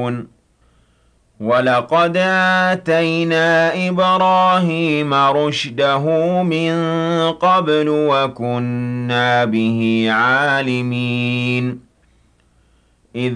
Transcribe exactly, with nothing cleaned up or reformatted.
يعلمون وَلَقَدْ آتَيْنَا إِبْرَاهِيمَ رُشْدَهُ مِن قَبْلُ وَكُنَّا بِهِ عَالِمِينَ